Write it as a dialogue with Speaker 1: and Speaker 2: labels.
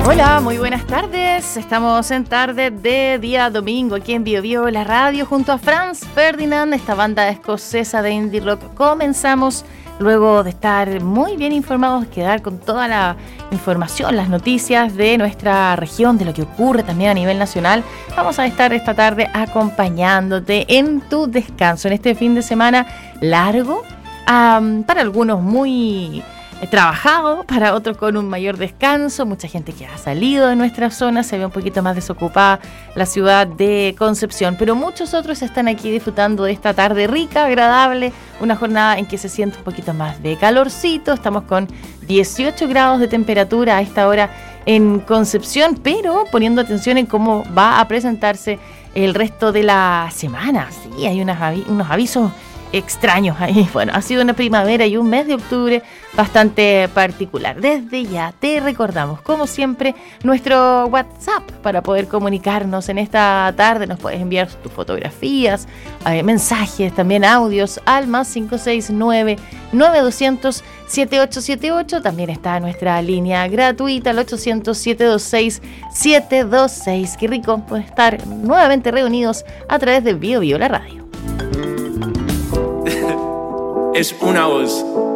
Speaker 1: Hola, muy buenas tardes. Estamos en tarde de día domingo aquí en Bio Bio, la radio, junto a Franz Ferdinand, esta banda escocesa de indie rock. Comenzamos luego de estar muy bien informados, quedar con toda la información, las noticias de nuestra región, de lo que ocurre también a nivel nacional. Vamos a estar esta tarde acompañándote en tu descanso, en este fin de semana largo, para algunos muy trabajado, para otros con un mayor descanso. Mucha gente que ha salido de nuestra zona, se ve un poquito más desocupada la ciudad de Concepción, pero muchos otros están aquí disfrutando de esta tarde rica, agradable, una jornada en que se siente un poquito más de calorcito. Estamos con 18 grados de temperatura a esta hora en Concepción, pero poniendo atención en cómo va a presentarse el resto de la semana. Sí, hay unos avisos extraños ahí. Bueno, ha sido una primavera y un mes de octubre bastante particular. Desde ya te recordamos, como siempre, nuestro WhatsApp para poder comunicarnos en esta tarde. Nos puedes enviar tus fotografías, mensajes, también audios al más 569-9200-7878. También está nuestra línea gratuita, al 800-726-726. Qué rico poder estar nuevamente reunidos a través de Bio Bio, la radio.
Speaker 2: Es una voz